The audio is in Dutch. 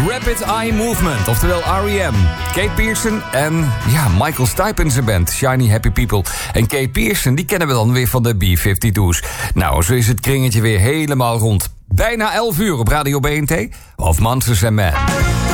Rapid Eye Movement, oftewel R.E.M. Kate Pearson en Michael Stipe en zijn band, Shiny Happy People. En Kate Pearson, die kennen we dan weer van de B-52's. Nou, zo is het kringetje weer helemaal rond. Bijna 11 uur op Radio BNT of Monsters and Men.